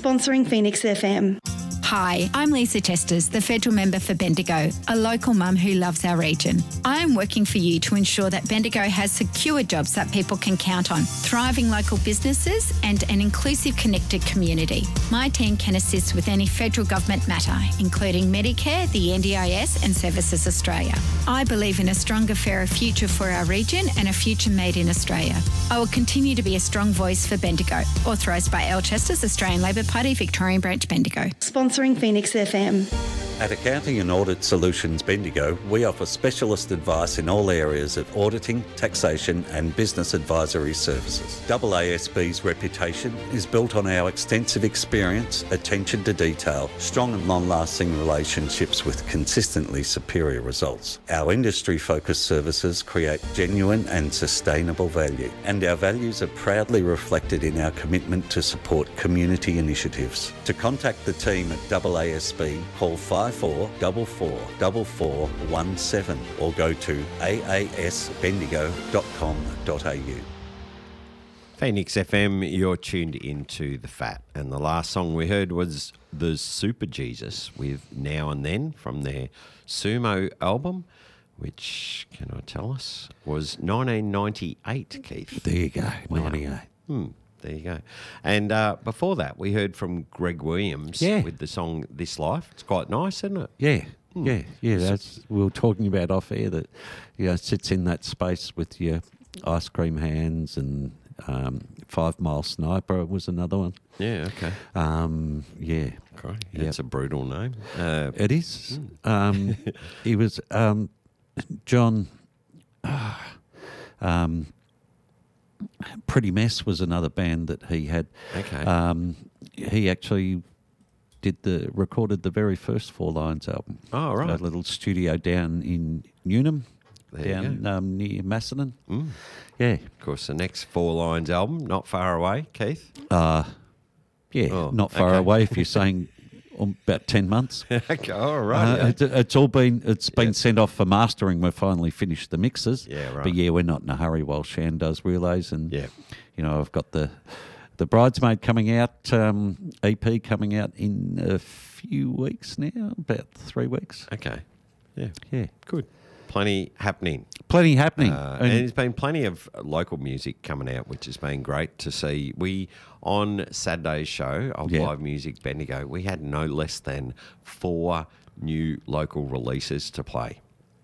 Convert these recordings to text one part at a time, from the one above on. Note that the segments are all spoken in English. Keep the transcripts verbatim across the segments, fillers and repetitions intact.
Sponsoring Phoenix F M. Hi, I'm Lisa Chesters, the federal member for Bendigo, a local mum who loves our region. I am working for you to ensure that Bendigo has secure jobs that people can count on, thriving local businesses and an inclusive, connected community. My team can assist with any federal government matter, including Medicare, the N D I S and Services Australia. I believe in a stronger, fairer future for our region and a future made in Australia. I will continue to be a strong voice for Bendigo. Authorised by L Chesters, Australian Labor Party, Victorian Branch, Bendigo. Sponsoring Phoenix F M. At Accounting and Audit Solutions Bendigo, we offer specialist advice in all areas of auditing, taxation and business advisory services. A A S B's reputation is built on our extensive experience, attention to detail, strong and long-lasting relationships with consistently superior results. Our industry-focused services create genuine and sustainable value, and our values are proudly reflected in our commitment to support community initiatives. To contact the team at A A S B, call five four four four four four one seven or go to a a s bendigo dot com dot a u. Phoenix F M, you're tuned into The Fat, and the last song we heard was The Super Jesus with Now and Then from their Sumo album, which, can I tell us, was nineteen ninety-eight, Keith. There you go, Wow. ninety-eight. Hmm. There you go. And uh, before that, we heard from Greg Williams Yeah. with the song This Life. It's quite nice, isn't it? Yeah, yeah, yeah. That's, we were talking about off air that, you know, sits in that space with your ice cream hands, and um, Five Mile Sniper was another one. Yeah, okay. Um, yeah. Great. Yep. That's a brutal name. Uh, It is. Um, he was um, John. Uh, um, Pretty Mess was another band that he had. Okay. Um, he actually did the recorded the very first Four Lines album. Oh, right. A little studio down in Newnham, There you down go. um, near Macedon. Mm. Yeah. Of course, the next Four Lines album, Not Far Away, Keith. Uh, yeah. Oh, not far okay. away if you're saying um, about ten months. Okay, all right. Uh, it, it's all been it's been Yeah. sent off for mastering. We've finally finished the mixes. Yeah, right. But yeah, we're not in a hurry while Shan does relays, and Yeah. you know, I've got the the Bridesmaid coming out, um, E P coming out in a few weeks now, about three weeks. Okay. Yeah. Yeah, Good. Plenty happening. plenty happening. Uh, and and there's been plenty of local music coming out, which has been great to see. We, on Saturday's show of Yeah. Live Music Bendigo, we had no less than four new local releases to play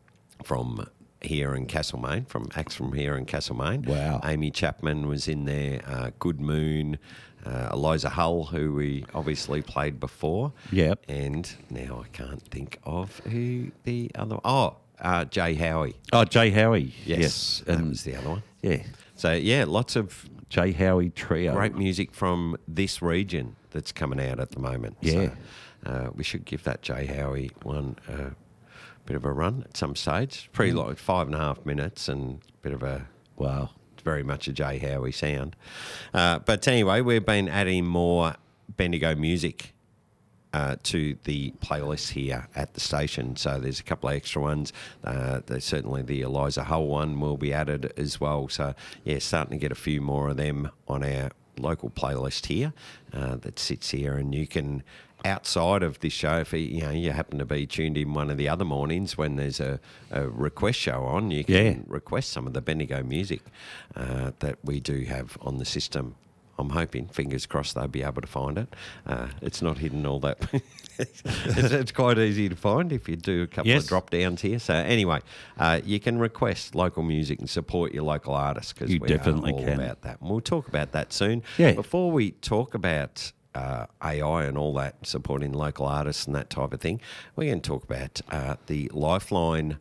from here in Castlemaine, from acts from here in Castlemaine. Wow. Amy Chapman was in there, uh, Good Moon, uh, Eliza Hull, who we obviously played before. Yep. And now I can't think of who the other... Oh, uh, Jay Howie. oh, Jay Howie. Yes, Yes, that and was the other one. yeah, So, yeah, lots of Jay Howie trio. great music from this region that's coming out at the moment. Yeah. So, uh, we should give that Jay Howie one a bit of a run at some stage. Pretty Mm. like five and a half minutes and a bit of a, Wow. it's very much a Jay Howie sound. Uh, but anyway, we've been adding more Bendigo music Uh, to the playlist here at the station. So there's a couple of extra ones. Uh, there's certainly the Eliza Hull one will be added as well. So, yeah, starting to get a few more of them on our local playlist here uh, that sits here. And you can, outside of this show, if you, you know you happen to be tuned in one of the other mornings when there's a, a request show on, you can Yeah. request some of the Bendigo music uh, that we do have on the system. I'm hoping, fingers crossed, they'll be able to find it. Uh, it's not hidden all that. it's, it's quite easy to find if you do a couple Yes. of drop downs here. So anyway, uh, you can request local music and support your local artists because You we definitely are all can. about that. And we'll talk about that soon. Yeah. Before we talk about uh, A I and all that, supporting local artists and that type of thing, we're going to talk about uh, the Lifeline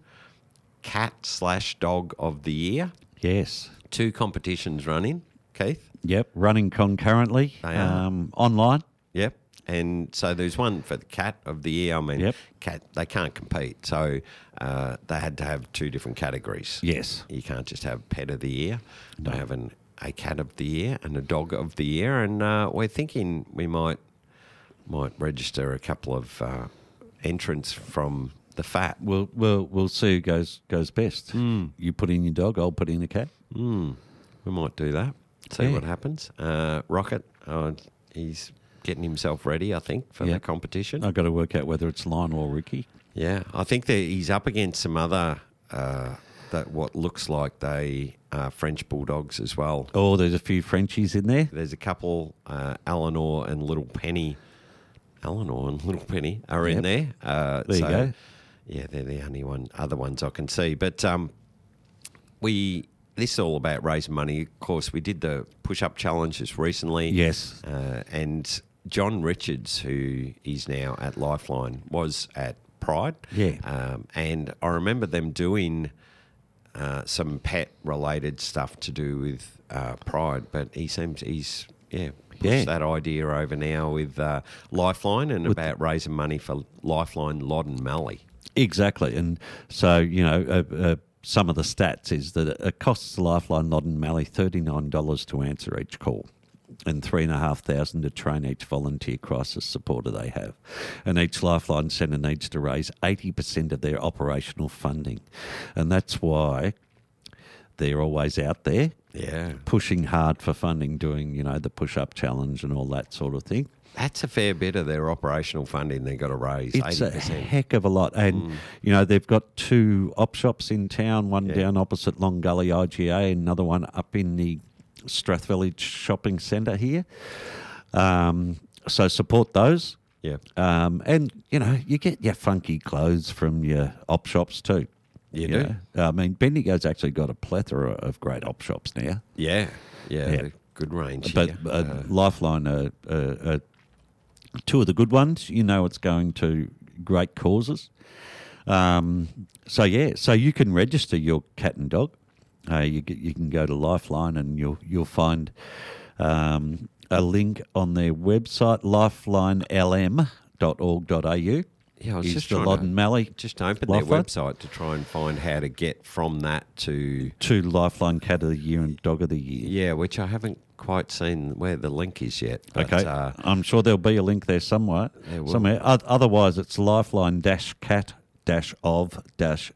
Cat slash Dog of the Year. Yes. Two competitions running, Keith. Yep. Running concurrently. They are. Um, online. Yep. And so there's one for the Cat of the Year. I mean, Yep. cat they can't compete. So uh, they had to have two different categories. Yes. You can't just have Pet of the Year. They have an, a Cat of the Year and a Dog of the Year. And uh, we're thinking we might might register a couple of uh, entrants from the Fat. We'll we'll we'll see who goes goes best. Hmm. You put in your dog. I'll put in a cat. Mm, we might do that. See Yeah. what happens. Uh, Rocket, oh, he's getting himself ready, I think, for Yeah. the competition. I've got to work out whether it's Lionel or Ricky. Yeah, I think that he's up against some other uh, that what looks like they are French bulldogs as well. Oh, there's a few Frenchies in there. There's a couple, uh, Eleanor and Little Penny. Eleanor and Little Penny are in Yep. there. Uh, There you so, go. Yeah, they're the only one, other ones I can see. But um, we this is all about raising money. Of course, we did the push-up challenge just recently. Yes. Uh, and John Richards, who is now at Lifeline, was at Pride. Yeah. Um, and I remember them doing uh, some pet-related stuff to do with uh, Pride, but he seems he's yeah pushed Yeah. that idea over now with uh, Lifeline and about raising money for Lifeline Loddon Mallee. Exactly. And so, you know, uh, uh, some of the stats is that it costs Lifeline Loddon Mallee thirty-nine dollars to answer each call and three thousand five hundred dollars to train each volunteer crisis supporter they have. And each Lifeline centre needs to raise eighty percent of their operational funding. And that's why they're always out there Yeah. pushing hard for funding, doing, you know, the push-up challenge and all that sort of thing. That's a fair bit of their operational funding they've got to raise, It's eighty a percent. heck of a lot. And, you know, they've got two op shops in town, one Yeah. down opposite Long Gully I G A, another one up in the Strathvillage Shopping Centre here. Um, so support those. Yeah. Um, and, you know, you get your funky clothes from your op shops too. You do. know. I mean, Bendigo's actually got a plethora of great op shops now. Yeah. Yeah. Yeah. Good range But here. uh, Uh, Lifeline are, are, are two of the good ones. You know it's going to great causes. Um, so, yeah, so you can register your cat and dog. Uh, you, get- you can go to Lifeline and you'll, you'll find um, a link on their website, lifeline l m dot org dot a u. yeah, I was is just the trying Loddon to Mallee just open Lifeline. their website to try and find how to get from that to to Lifeline Cat of the Year and Dog of the Year. yeah, which I haven't quite seen where the link is yet. But, Okay, uh, I'm sure there'll be a link there somewhere. There will. Somewhere. O- Otherwise, it's lifeline dash cat dash of dash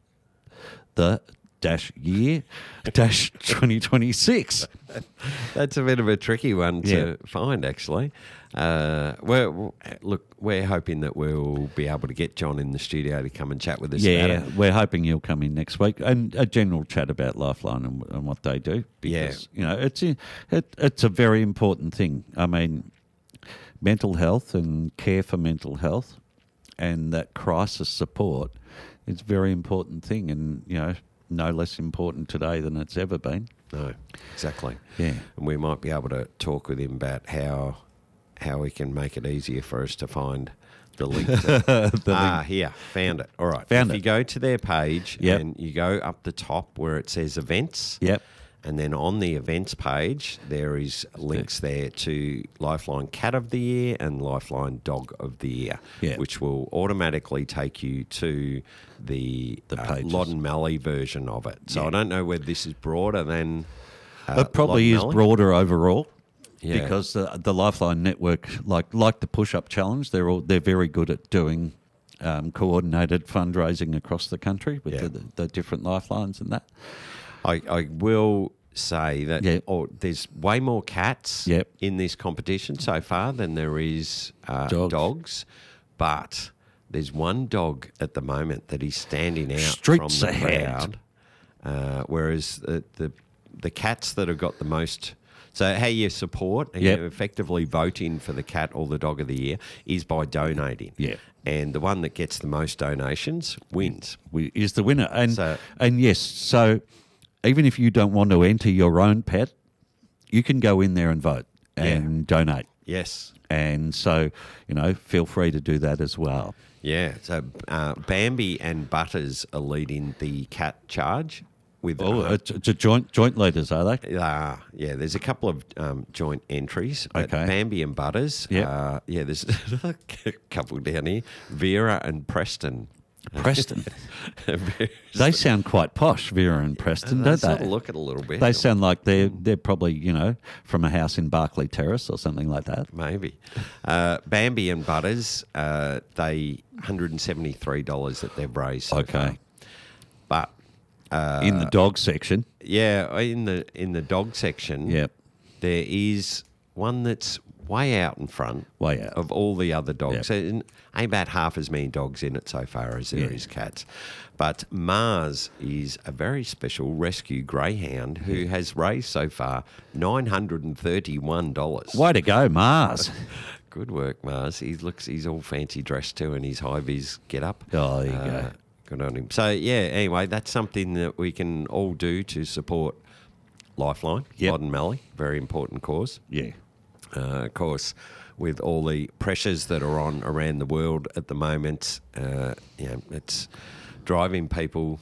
the dash year dash twenty twenty six. that's a bit of a tricky one to Yeah. find, actually. Uh, we're, look, we're hoping that we'll be able to get John in the studio to come and chat with us about Yeah, it. we're hoping he'll come in next week and a general chat about Lifeline and, and what they do. Because, you know, it's a, it, it's a very important thing. I mean, mental health and care for mental health and that crisis support is a very important thing and, you know, no less important today than it's ever been. No, exactly. Yeah. And we might be able to talk with him about how how we can make it easier for us to find the link. To, ah, here, found it. All right. Found if it. you go to their page Yep. and you go up the top where it says events. Yep. And then on the events page, there is links there to Lifeline Cat of the Year and Lifeline Dog of the Year, Yeah. which will automatically take you to the, The uh, pages. Loddon Mallee version of it. So Yeah. I don't know whether this is broader than uh, It probably Loddon is Mallee. broader overall. Yeah. Because the, the Lifeline network, like like the push up challenge, they're all they're very good at doing um, coordinated fundraising across the country with Yeah. the, the different lifelines and that. I, I will say that Yeah. oh, there's way more cats Yep. in this competition so far than there is uh, Dogs. dogs, but there's one dog at the moment that is standing out Streets from the ahead. crowd, uh, whereas the, the the cats that have got the most. So how you support and Yep. you're effectively voting for the cat or the dog of the year is by donating. Yeah. And the one that gets the most donations wins. We, is the winner. And So- and yes, so even if you don't want to enter your own pet, you can go in there and vote and donate. Yes. And so, you know, feel free to do that as well. Yeah, so uh, Bambi and Butters are leading the cat charge. With Oh, uh, it's, it's a joint joint leaders, are they? uh, yeah, there's a couple of um, joint entries. But Okay. Bambi and Butters. Yep. Uh, yeah, there's a couple down here. Vera and Preston. Preston. They They sound quite posh, Vera and Preston, don't sort they? of look it a little bit. They sound like they're they're probably, you know, from a house in Barclay Terrace or something like that. Maybe. Uh, Bambi and Butters, uh, they one hundred seventy-three dollars that they've raised so Okay. far. But uh, In the dog section. yeah, in the in the dog section, Yep. there is one that's way out in front Way out. of all the other dogs. Yep. And ain't about half as many dogs in it so far as there Yeah. is cats. But Mars is a very special rescue greyhound who has raised so far nine hundred thirty-one dollars. Way to go, Mars. Good work, Mars. He looks, he's all fancy dressed too in his high-vis get-up. Oh, there you go. Good on him. So, yeah, anyway, that's something that we can all do to support Lifeline, Yep. Modern Mallee, very important cause. Yeah. Uh, of course, with all the pressures that are on around the world at the moment, uh, you know, it's driving people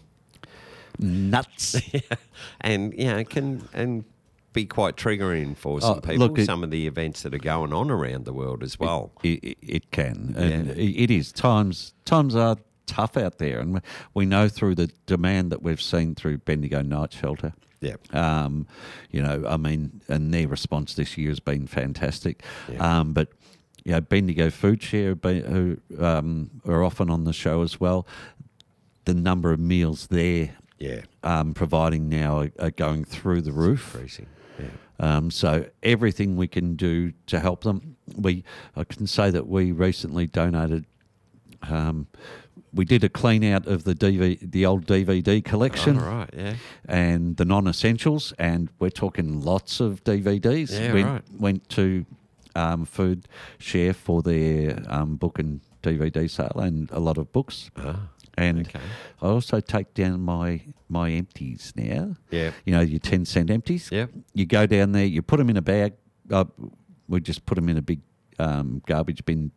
Nuts. and, you know, can and be quite triggering for some Oh, people, look, it- some of the events that are going on around the world as well. It, it, it can, and Yeah. it it is. Times times are tough out there, and we know through the demand that we've seen through Bendigo Night Shelter. Yeah. Um, you know, I mean, and their response this year has been fantastic. Yeah. Um, but you know, Bendigo Food Share, be- who um, are often on the show as well. The number of meals they're Yeah. um, providing now are, are going through the roof. Increasing. Yeah. Um, so everything we can do to help them. We, I can say that we recently donated. Um, we did a clean out of the D V, the old D V D collection, All right, yeah. and the non-essentials, and we're talking lots of D V Ds. Yeah, went, right. went to um, Food Share for their um, book and D V D sale, and a lot of books. Ah, And okay. I also take down my my empties now. Yeah. You know, your ten cent empties. Yep. You go down there, you put them in a bag. Uh, we just put them in a big um, garbage bin,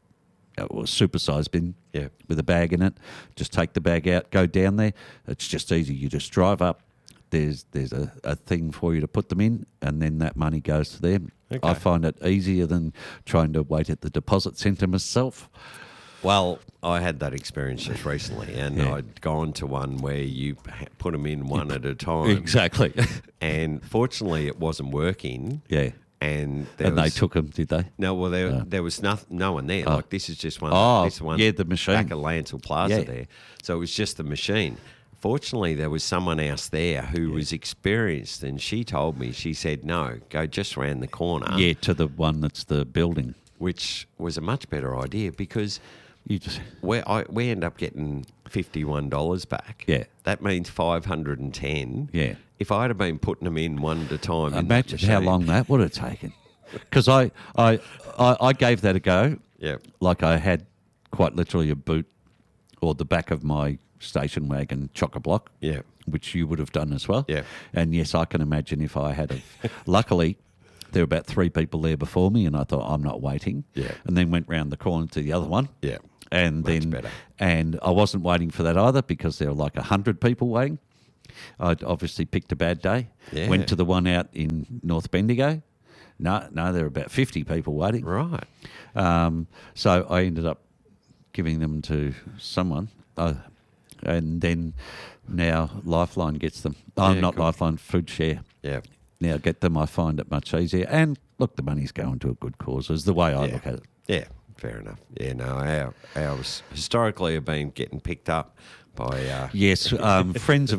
uh, or supersized bin, Yeah. with a bag in it. Just take the bag out, go down there. It's just easy. You just drive up. There's there's a, a thing for you to put them in, and then that money goes to them. Okay. I find it easier than trying to wait at the deposit centre myself. Well, I had that experience just recently, and Yeah. I'd gone to one where you ha- put them in one at a time. Exactly. And fortunately, it wasn't working. Yeah. And there And they was, took them, did they? no, well, there, Oh. there was nothing, no one there. Oh. Like this is just one. Oh, this one, yeah, the machine. back at Lancel Plaza Yeah. there. So it was just the machine. Fortunately, there was someone else there who was experienced, and she told me, she said, "No, go just round the corner." Yeah, to the one that's the building. Which was a much better idea because You just we I, we end up getting fifty-one dollars back. Yeah. That means five hundred ten. Yeah. If I'd have been putting them in one at a time, in that imagine how machine- long that would have taken. Because I, I, I, I gave that a go. Yeah. Like I had quite literally a boot or the back of my station wagon chock-a-block. Yeah. Which you would have done as well. Yeah. And yes, I can imagine if I had. A, luckily, there were about three people there before me, and I thought I'm not waiting. Yeah. And then went round the corner to the other one. Yeah. And Much then, better. and I wasn't waiting for that either because there were like a hundred people waiting. I'd obviously picked a bad day. Yeah. Went to the one out in North Bendigo. No, no, there were about fifty people waiting. Right. Um, so I ended up giving them to someone, uh, and then now Lifeline gets them. Oh, Yeah, not cool. Lifeline, Food Share. Yeah. Now get them. I find it much easier. And look, the money's going to a good cause. Is the way I yeah. look at it. Yeah. Fair enough. Yeah. No, our ours historically have been getting picked up by. Uh, Yes, um, friends of